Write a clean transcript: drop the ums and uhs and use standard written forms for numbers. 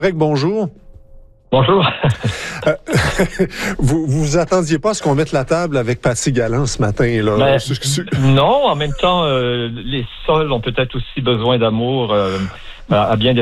Greg, bonjour. Bonjour. Vous attendiez pas à ce qu'on mette la table avec Patsy Galland ce matin, là? Non, en même temps, les sols ont peut-être aussi besoin d'amour à bien des